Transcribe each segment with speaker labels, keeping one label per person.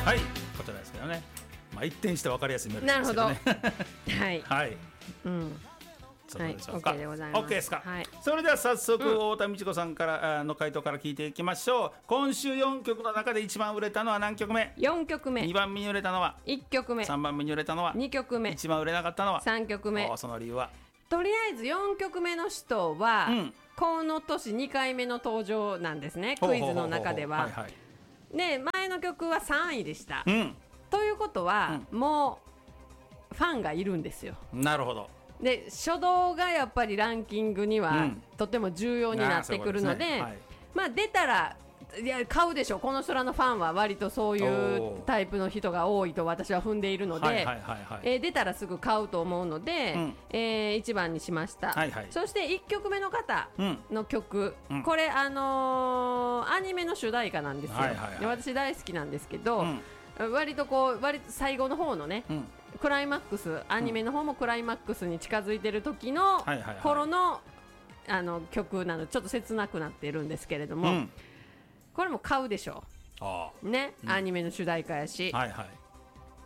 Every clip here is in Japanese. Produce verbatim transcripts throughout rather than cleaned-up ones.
Speaker 1: はい、こちらですけどね、まあ、一転して分かりやすいメロディーですけどね。
Speaker 2: なるほどはい、
Speaker 1: はい、
Speaker 2: うん、
Speaker 1: そうでしょうか。
Speaker 2: はい、OK でございます。
Speaker 1: OK ですか、
Speaker 2: はい、
Speaker 1: それでは早速、
Speaker 2: うん、
Speaker 1: 太田美智子さんからあの回答から聞いていきましょう。今週よんきょくの中で一番売れたのは何曲目？
Speaker 2: よんきょくめ、
Speaker 1: にばんめに売れたのは？
Speaker 2: いっきょくめ、
Speaker 1: さんばんめに売れたのは？
Speaker 2: にきょくめ、
Speaker 1: 一番売れなかったのは？
Speaker 2: さんきょくめ。
Speaker 1: おその理由は？
Speaker 2: とりあえずよんきょくめの人は、うん、この年にかいめの登場なんですね、クイズの中では。で、前の曲はさんいでした、うん、ということは、うん、もうファンがいるんですよ。
Speaker 1: なるほど。
Speaker 2: で、初動がやっぱりランキングには、うん、とても重要になってくるので、ね、はい、まあ出たらいや買うでしょ。この人らのファンは割とそういうタイプの人が多いと私は踏んでいるので、出たらすぐ買うと思うので、うん、えー、いちばんにしました、はいはい、そしていっきょくめの方の曲、うん、これあのー、アニメの主題歌なんですよ、はいはいはい、で私大好きなんですけど、うん、割とこう割と最後の方のね、うん、クライマックス、アニメの方もクライマックスに近づいてる時の頃の、あの曲なのでちょっと切なくなっているんですけれども、うん、これも買うでしょうね、うん、アニメの主題歌やし、はいはい、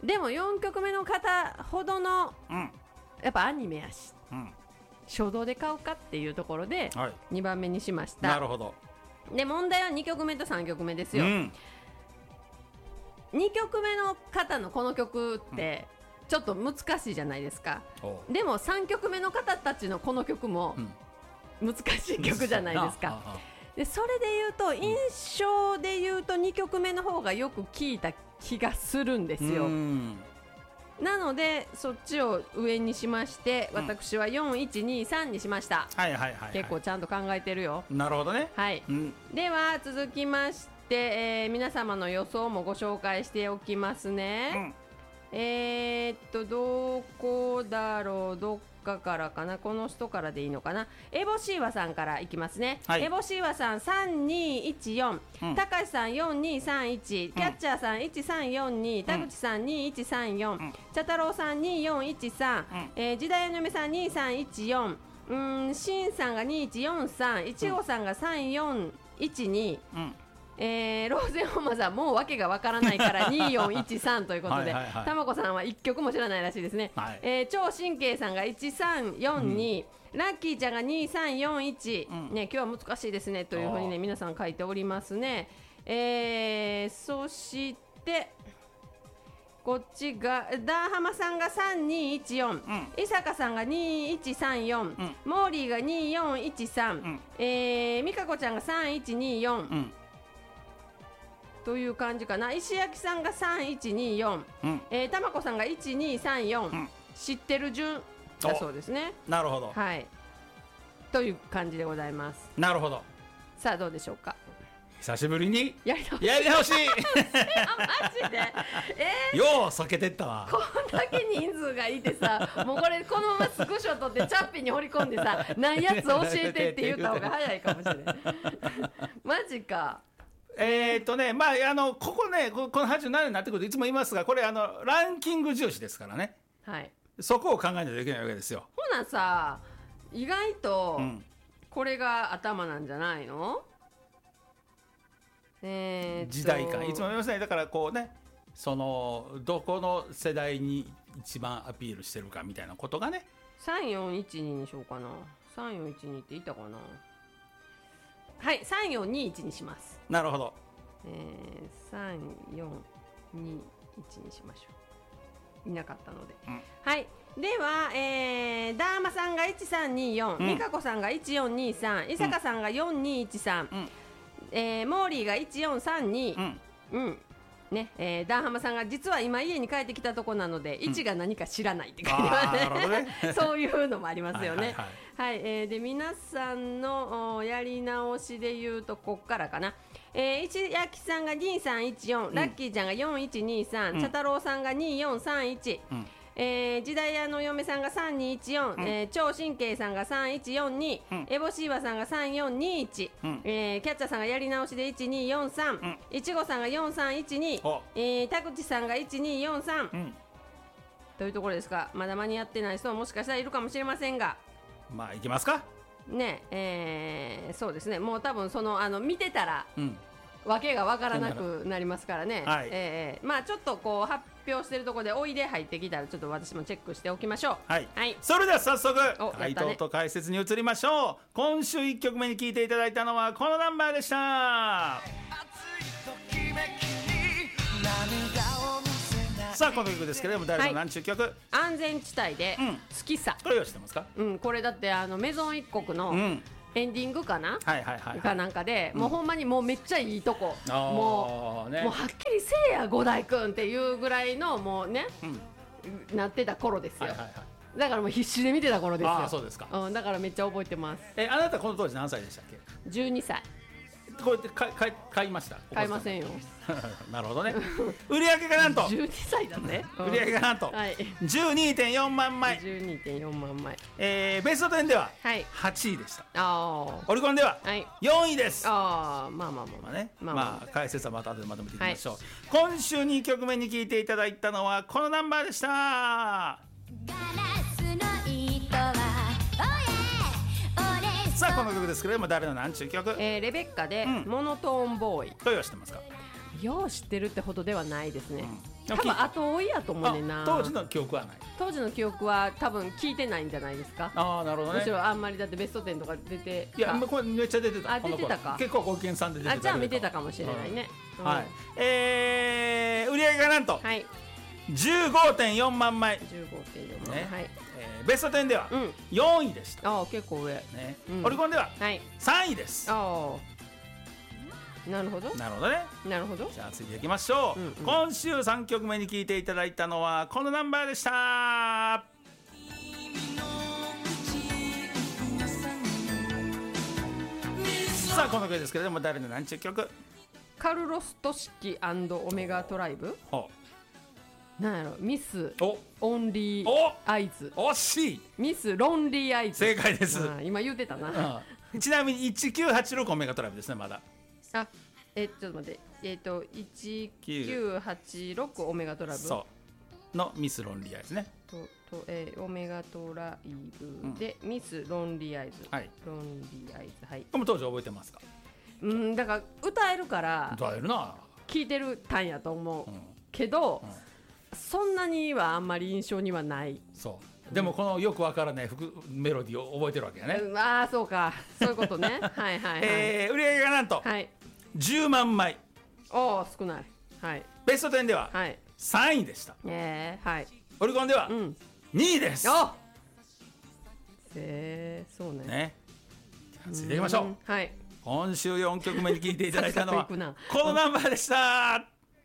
Speaker 2: でもよんきょくめの方ほどの、うん、やっぱアニメやし、うん、初動で買うかっていうところでにばんめにしました。
Speaker 1: なるほど。
Speaker 2: で、問題はにきょくめとさんきょくめですよ、うん、にきょくめの方のこの曲ってちょっと難しいじゃないですか、うん、でもさんきょくめの方たちのこの曲も難しい曲じゃないですか、でそれで言うと印象で言うとにきょくめの方がよく聴いた気がするんですよ。なのでそっちを上にしまして、私はよんいちにさんにしました、はいはいはいはい、結構ちゃんと考えてるよ。
Speaker 1: なるほどね、
Speaker 2: はい、うん、では続きまして、えー、皆様の予想もご紹介しておきますね、うん、えー、っとどこだろう、どっかからかな、この人からでいいのかな。エボシーワさんからいきますね、はい、エボシーワさんさんにいちよん、たかしさんよんにさんいち、キャッチャーさんいちさんよんに、田口さんにいちさんよん、茶太郎さんによんいちさん、えー、時代の嫁さんにさんいちよん、うーん、しんさんがにいちよんさん、いちごさんがさんよんいちに、うん、えー、ローゼンホンマさんもう訳がわからないからによんいちさんということで、たまこさんはいっきょくも知らないらしいですね、はい、えー、超神経さんがいちさんよんに、うん、ラッキーちゃんがにさんよんいち、うん、ね、今日は難しいですねというふうにね皆さん書いておりますね、えー、そしてこっちがダーハマさんがさんにいちよん、うん、伊坂さんがにいちさんよん、うん、モーリーがによんいちさん、うん、えー、美香子ちゃんがさんいちによん、うん、という感じかな。石焼さんがさんいちによん、うん、えー、たまこさんがいちにさんよん、うん、知ってる順だそうですね。なるほど、はい、という感じでございます。
Speaker 1: なるほど。
Speaker 2: さあどうでしょうか。
Speaker 1: 久しぶりに
Speaker 2: やり直し
Speaker 1: やり直し
Speaker 2: あ、マジで、えー、
Speaker 1: よう避けてったわ。
Speaker 2: こんだけ人数がいてさ、もうこれこのままスクショ取ってチャッピーに掘り込んでさ、ないやつ教えてって言った方が早いかもしれないマジか。
Speaker 1: えーっとね、まあ、あのここね、このはちじゅうななになってくるといつも言いますが、これあのランキング重視ですからね、はい、そこを考えないといけないわけですよ。
Speaker 2: ほなさ、意外とこれが頭なんじゃないの、うん、えー、
Speaker 1: 時代感、いつも言いますね。だからこうね、そのどこの世代に一番アピールしてるかみたいなことがね。
Speaker 2: さんよんいちににしようかな。さんよんいちにっていたかな。はい、さんよんにいちにします。
Speaker 1: なるほど、
Speaker 2: えー、さんよんにいちにしましょう。いなかったので、うん、はい。では、えー、ダーマさんがいちさんによん、美香子さんがいちよんにさん、伊坂さんがよんにいちさん、うん、えー、モーリーがいちよんさんに、うん、うんね、えー、ダーハマさんが実は今家に帰ってきたとこなので、うん、いちが何か知らないって書いてますね。そういうのもありますよね。はい、はいはい、えー、で皆さんのやり直しで言うとこっからかな。えー、石焼さんがにさんいちよん、うん、ラッキーちゃんがよんいちにさん、うん、茶太郎さんがによんさんいち、うん、えー、時代屋の嫁さんがさんにいちよん、うん、えー、超神経さんがさんいちよんに、うん、エボシーワさんがさんよんにいち、うん、えー、キャッチャーさんがやり直しでいちによんさん、うん、いちごさんがよんさんいちに、えー、田口さんがいちによんさん、うん、というところですが、まだ間に合ってない人ももしかしたらいるかもしれませんが、
Speaker 1: まあいきますかね。
Speaker 2: えー、そうですね、もう多分そのあの見てたら、うん、 わけがわからなくなりますからね、
Speaker 1: はい、
Speaker 2: えー、まあちょっとこう発表してるところでおいで入ってきたらちょっと私もチェックしておきましょう。
Speaker 1: はい、
Speaker 2: はい、
Speaker 1: それでは早速
Speaker 2: 回
Speaker 1: 答と解説に移りましょう。今週いっきょくめに聴いていただいたのはこのナンバーでした。さあこの曲ですけれども誰の何ちゅう曲、はい、
Speaker 2: 安全地帯で好きさ、
Speaker 1: うん、これを知ってますか？
Speaker 2: うん、これだってあのメゾン一国の、うんエンディングかな、
Speaker 1: はいはいはいはい、
Speaker 2: かなんかで、うん、もうほんまにもうめっちゃいいとこ、もう、ね、もうはっきりせえや五代君っていうぐらいのもうね、うん、なってた頃ですよ、はいはいはい、だからもう必死で見てた頃ですよ。
Speaker 1: あそうですか、
Speaker 2: うん、だからめっちゃ覚えてます。
Speaker 1: えあなたこの当時何歳でしたっけ？
Speaker 2: じゅうにさい。
Speaker 1: こうやって買い買いました？
Speaker 2: 買いませんよ
Speaker 1: なるほどね売上がなんと
Speaker 2: じゅうにさいだね
Speaker 1: 売上がなんと じゅうにてんよんまんまい
Speaker 2: じゅうにてんよんまんまい、
Speaker 1: えー、ベストじゅうでははちいでした、はい、オリコンではよんいです、
Speaker 2: はい、あまあまあまあ
Speaker 1: まあね、まあまあまあ、解説はまた後でまとめていきましょう、はい、今週にきょくめに聴いていただいたのはこのナンバーでした。ガラスの糸はさあこの曲ですけれども誰の何ちゅう曲？
Speaker 2: えー、レベッカで、うん、モノトーンボーイ。
Speaker 1: どういう知ってますか？
Speaker 2: よう知ってるってほどではないですね、うん、多分後追いやと思うねんな。
Speaker 1: 当時の記憶はない？
Speaker 2: 当時の記憶は多分聞いてないんじゃないですか。
Speaker 1: ああなるほどね。
Speaker 2: むしろあんまりだってベストじゅうとか出て
Speaker 1: いやこれめっちゃ出てた。
Speaker 2: あ出てたか。
Speaker 1: 結構ごけんさんで出てた。
Speaker 2: あじゃあ見てたかもしれないね、
Speaker 1: うんうん、はい、えー、売上がなんと、はい、じゅうごてんよんまんまい じゅうごてんよんまんまい、ねはいえー、ベストじゅうではよんいでした、
Speaker 2: うん、あ結構上、
Speaker 1: ねうん、オリコンではさんいです、
Speaker 2: はい、あなるほど
Speaker 1: なるほどね。
Speaker 2: なるほど。
Speaker 1: じゃあ次いきましょう、うんうん、今週さんきょくめに聴いていただいたのはこのナンバーでした。さあこの曲ですけれども誰の何ちゅう曲？
Speaker 2: カルロス・トシキ&オメガトライブ。なんやろミスオンリーアイズ。
Speaker 1: 惜しい。
Speaker 2: ミスロンリーアイズ。
Speaker 1: 正解です。
Speaker 2: 今言うてたな、
Speaker 1: うん、ちなみにいちきゅうはちろくオメガトライブですねまだ。
Speaker 2: あえちょっと待ってえっ、ー、といちきゅうはちろくオメガトライブ
Speaker 1: そうのミスロンリーアイズね
Speaker 2: とと、えー、オメガトライブで、うん、ミスロンリーアイズ、はい、ロンリーアイズはい。
Speaker 1: これも当時覚えてますか？
Speaker 2: うんだから歌えるから
Speaker 1: 歌えるな
Speaker 2: 聞いてるたんやと思う、うん、けど、うんそんなにはあんまり印象にはない。
Speaker 1: そうでもこのよくわからないメロディーを覚えてるわけやね、
Speaker 2: うん、ああそうかそういうことねはいはいはい、
Speaker 1: えー、売上がなんと、はい、じゅうまんまい。
Speaker 2: おお少ない、はい、
Speaker 1: ベストじゅうではさんいでした、はい
Speaker 2: えーはい、
Speaker 1: オリコンではにいです、うん、
Speaker 2: えー、そうね
Speaker 1: ね続いていきましょう、
Speaker 2: はい、
Speaker 1: 今週よんきょくめに聴いていただいたのはこのナンバーでした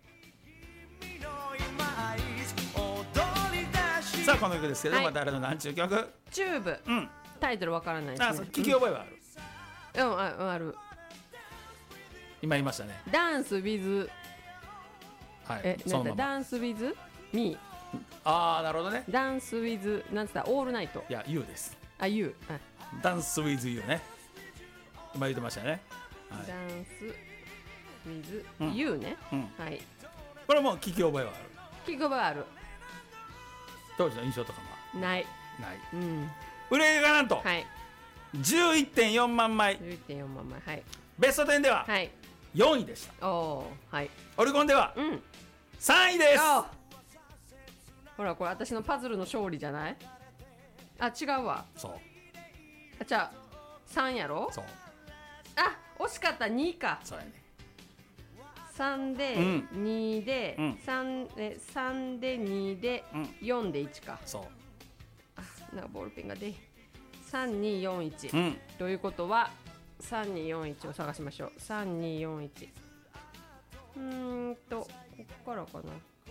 Speaker 1: さあこの曲ですけど、はい、誰の何ちゅう曲？
Speaker 2: チューブ、うん、タイトルわからないですね。
Speaker 1: あそう聞き覚えはある、
Speaker 2: うん、うん、あ, ある
Speaker 1: 今言いましたね。
Speaker 2: ダンス with はいえなんだダンス with me
Speaker 1: ああなるほどね。
Speaker 2: ダンス with なんつったオールナイト。
Speaker 1: いや You です。
Speaker 2: あ You
Speaker 1: ダンス with You ね今言ってましたね、
Speaker 2: はい、ダンス with You ね、うんうん、はい
Speaker 1: これも聞き覚えはある。
Speaker 2: 聞き覚えはある。
Speaker 1: 当時の印象とかも
Speaker 2: ない
Speaker 1: ない、うん、売れ上げがなんと、はい、じゅういってんよんまんまい。
Speaker 2: じゅういってんよんまんまい、はい、
Speaker 1: ベストじゅうではよんいでした、
Speaker 2: おー、はい、
Speaker 1: オリコンではさんいです、
Speaker 2: ほらこれ私のパズルの勝利じゃない？あ違うわ。
Speaker 1: そう
Speaker 2: あじゃあさんやろ。
Speaker 1: そう
Speaker 2: あ惜しかった。にか。
Speaker 1: そうやね。
Speaker 2: さんで、うん、にで、うん、3, えさんでにで、うん、よんでいちか。
Speaker 1: そう
Speaker 2: あなんかボールペンがでさんによんいち、うん、ということはさんによんいちを探しましょう。さんによんいちうーんとこっからかな。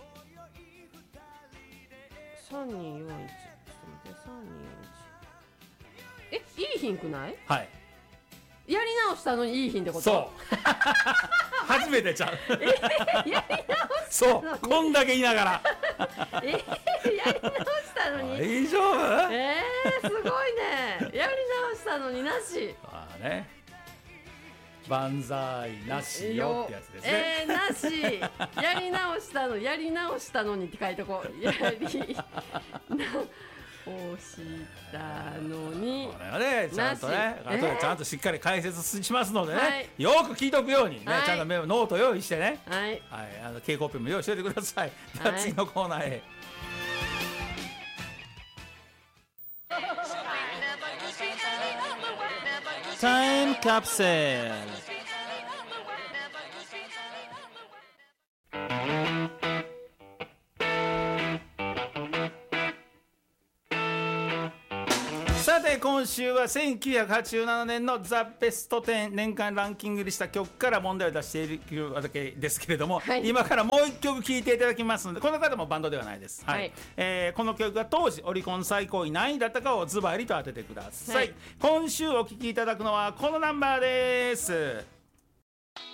Speaker 2: さんによんいちちょっと待ってさんによんいちえいい品くない？
Speaker 1: はい
Speaker 2: やり直したのにいい品ってこと？
Speaker 1: そう初めてちゃう
Speaker 2: えー、やり直したのに
Speaker 1: そうこんだけ言いながら
Speaker 2: えー、やり直したのに
Speaker 1: 大丈夫？
Speaker 2: えー、すごいねやり直したのになし。
Speaker 1: ああね万歳なしよってやつですね。
Speaker 2: えー、なしやり直したのやり直したのにって書いとこうやりなしたのに
Speaker 1: これはねちゃんとね
Speaker 2: なし
Speaker 1: 後でちゃんとしっかり解説しますのでね、
Speaker 2: はい、
Speaker 1: よく聞いとくようにね、
Speaker 2: はい、
Speaker 1: ちゃんとメモノート用意してね、
Speaker 2: はい、
Speaker 1: はい、あの蛍光ペンも用意しておいてください。では次のコーナーへ。タイムカプセル。さて今週はせんきゅうひゃくはちじゅうななねんのザ・ベストじゅう年間ランキングにした曲から問題を出しているわけですけれども、はい、今からもう一曲聴いていただきますので、この方もバンドではないです、はいはい、えー、この曲が当時オリコン最高位何位だったかをズバリと当ててください、はい、今週お聴きいただくのはこのナンバーです。